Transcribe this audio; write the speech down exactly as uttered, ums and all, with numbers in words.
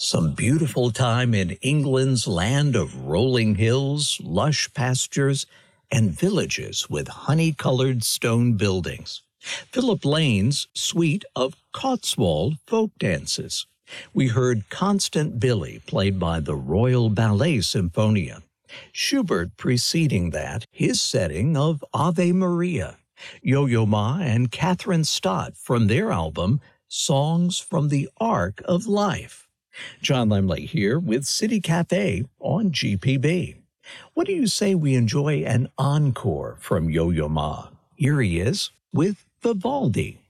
Some beautiful time in England's land of rolling hills, lush pastures, and villages with honey-colored stone buildings. Philip Lane's suite of Cotswold folk dances. We heard Constant Billy, played by the Royal Ballet Symphonia. Schubert preceding that, his setting of Ave Maria. Yo-Yo Ma and Catherine Stott from their album, Songs from the Ark of Life. John Lemley here with City Cafe on G P B. What do you say we enjoy an encore from Yo-Yo Ma? Here he is with Vivaldi.